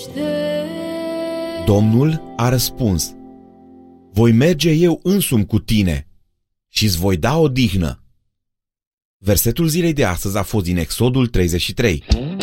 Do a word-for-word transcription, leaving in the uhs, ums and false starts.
Domnul a răspuns: voi merge eu însumi cu tine și îți voi da odihnă. Versetul zilei de astăzi a fost din Exodul treizeci și trei.